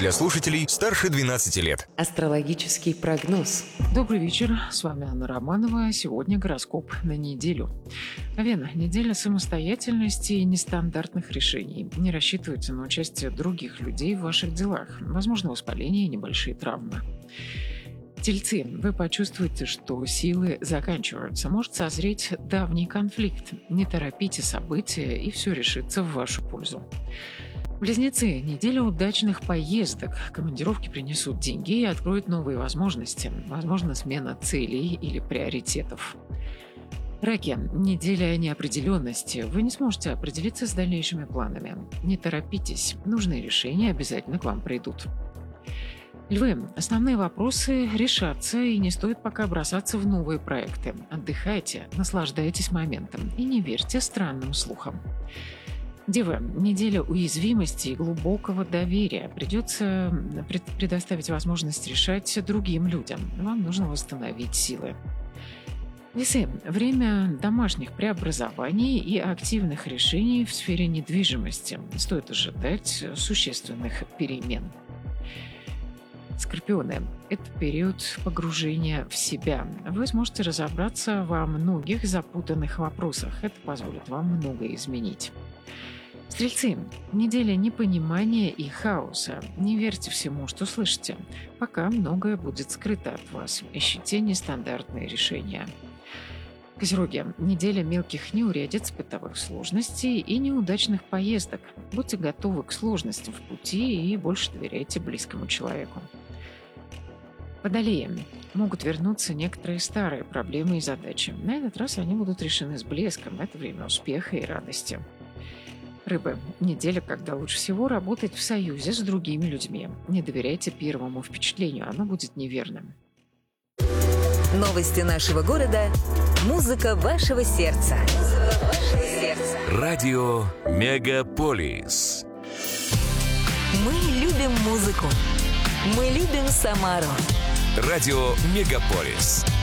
для слушателей старше 12 лет. Астрологический прогноз. Добрый вечер, с вами Анна Романова. Сегодня гороскоп на неделю. Овен, неделя самостоятельности и нестандартных решений. Не рассчитывайте на участие других людей в ваших делах. Возможно, воспаление и небольшие травмы. Тельцы, вы почувствуете, что силы заканчиваются. Может созреть давний конфликт. Не торопите события, и все решится в вашу пользу. Близнецы, неделя удачных поездок. Командировки принесут деньги и откроют новые возможности. Возможно, смена целей или приоритетов. Раки, неделя неопределенности. Вы не сможете определиться с дальнейшими планами. Не торопитесь. Нужные решения обязательно к вам придут. Львы, основные вопросы решатся, и не стоит пока бросаться в новые проекты. Отдыхайте, наслаждайтесь моментом и не верьте странным слухам. Девы, неделя уязвимости и глубокого доверия. Придется предоставить возможность решать другим людям. Вам нужно восстановить силы. Весы, время домашних преобразований и активных решений в сфере недвижимости. Стоит ожидать существенных перемен. Скорпионы – это период погружения в себя. Вы сможете разобраться во многих запутанных вопросах. Это позволит вам многое изменить. Стрельцы – неделя непонимания и хаоса. Не верьте всему, что слышите. Пока многое будет скрыто от вас. Ищите нестандартные решения. Козероги – неделя мелких неурядиц, бытовых сложностей и неудачных поездок. Будьте готовы к сложностям в пути и больше доверяйте близкому человеку. Водолеи. Могут вернуться некоторые старые проблемы и задачи. На этот раз они будут решены с блеском. Это время успеха и радости. Рыбы. Неделя, когда лучше всего работать в союзе с другими людьми. Не доверяйте первому впечатлению, оно будет неверным. Новости нашего города. Музыка вашего сердца. Радио Мегаполис. Мы любим музыку. Мы любим Самару. Радио Мегаполис.